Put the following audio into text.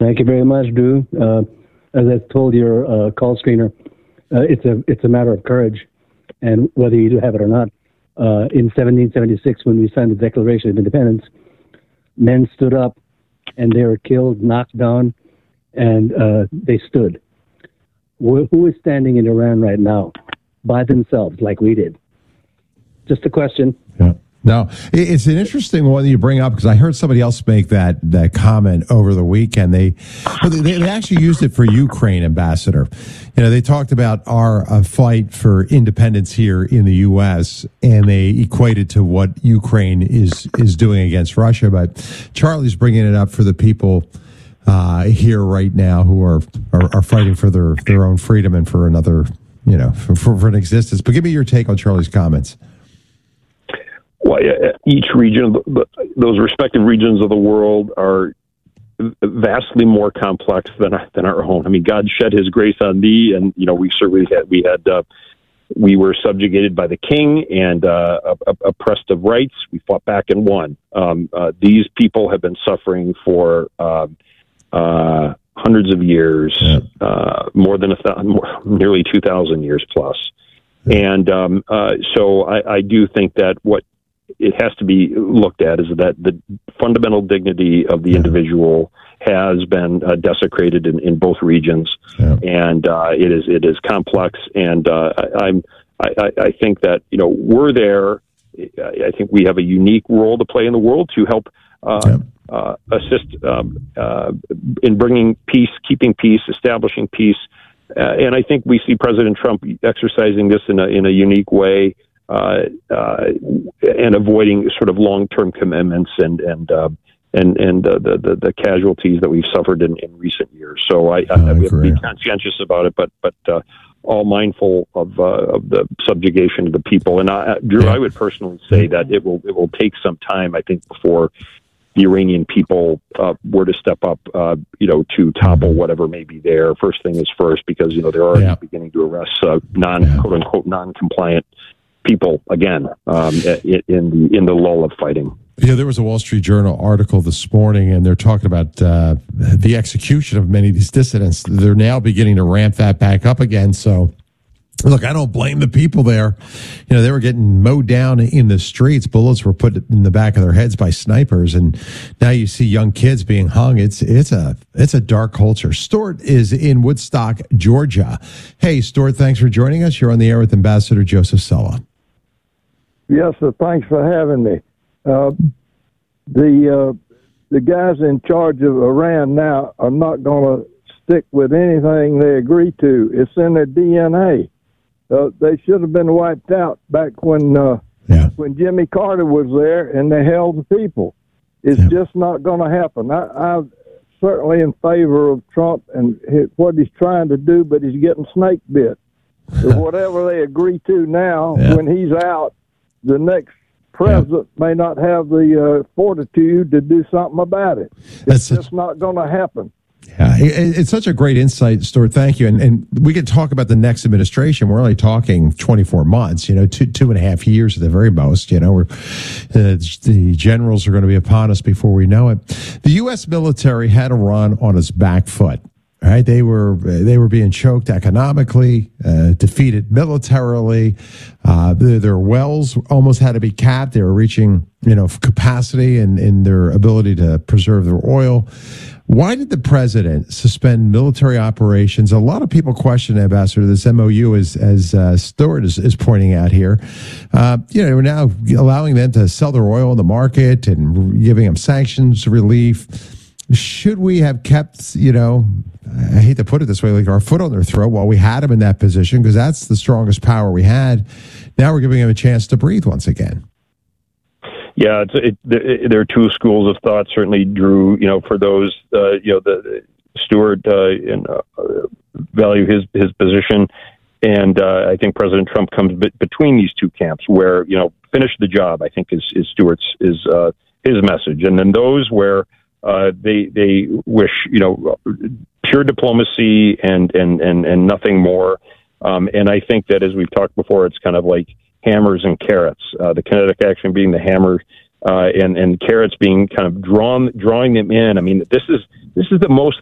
Thank you very much, Drew. As I told your call screener, it's a matter of courage, and whether you do have it or not. In 1776, when we signed the Declaration of Independence, men stood up, and they were killed, knocked down, and they stood. Who is standing in Iran right now by themselves like we did? Just a question. Yeah. No, it's an interesting one that you bring up, because I heard somebody else make that comment over the weekend. They actually used it for Ukraine, Ambassador. They talked about our fight for independence here in the U.S., and they equated to what Ukraine is doing against Russia. But Charlie's bringing it up for the people here right now who are fighting for their own freedom and for another, for an existence. But give me your take on Charlie's comments. Well, each region, those respective regions of the world are vastly more complex than our own. I mean, God shed His grace on thee, and we certainly we were subjugated by the king and oppressed of rights. We fought back and won. These people have been suffering for hundreds of years, more than nearly 2,000 years plus. And so I do think that what it has to be looked at is that the fundamental dignity of the individual has been desecrated in both regions, and it is complex. And I think that we're there. I think we have a unique role to play in the world to help assist in bringing peace, keeping peace, establishing peace. And I think we see President Trump exercising this in a unique way. And avoiding sort of long-term commitments and the casualties that we've suffered in recent years. So we have to be conscientious about it, but all mindful of the subjugation of the people. And Drew, I would personally say that it will take some time, I think, before the Iranian people were to step up, to topple whatever may be there. First thing is first, because they're already beginning to arrest quote unquote non-compliant people again in the lull of fighting. Yeah, there was a Wall Street Journal article this morning, and they're talking about the execution of many of these dissidents. They're now beginning to ramp that back up again. So, look, I don't blame the people there. They were getting mowed down in the streets. Bullets were put in the back of their heads by snipers, and now you see young kids being hung. It's a dark culture. Stuart is in Woodstock, Georgia. Hey, Stuart, thanks for joining us. You're on the air with Ambassador Joseph Sella. Yes, sir. Thanks for having me. The guys in charge of Iran now are not going to stick with anything they agree to. It's in their DNA. They should have been wiped out back when Jimmy Carter was there and they held the people. It's just not going to happen. I'm certainly in favor of Trump and what he's trying to do, but he's getting snake bit. So whatever they agree to now, when he's out, the next president may not have the fortitude to do something about it. It's just not going to happen. Yeah, it's such a great insight, Stuart. Thank you. And we can talk about the next administration. We're only talking 24 months, 2.5 years at the very most. The generals are going to be upon us before we know it. The U.S. military had a run on its back foot. Right, they were being choked economically, defeated militarily. Their wells almost had to be capped. They were reaching, capacity in their ability to preserve their oil. Why did the president suspend military operations? A lot of people question, Ambassador, this MOU, as Stuart is pointing out here. We're now allowing them to sell their oil in the market and giving them sanctions relief. Should we have kept, I hate to put it this way, like our foot on their throat while we had them in that position, because that's the strongest power we had. Now we're giving them a chance to breathe once again. Yeah, there are two schools of thought. Certainly, Drew. For those, the Stuart value his position, and I think President Trump comes between these two camps, where finish the job. I think is Stuart's his message, and then those where they wish pure diplomacy and nothing more. And I think that, as we've talked before, it's kind of like hammers and carrots. The kinetic action being the hammer, and carrots being kind of drawing them in. I mean, this is the most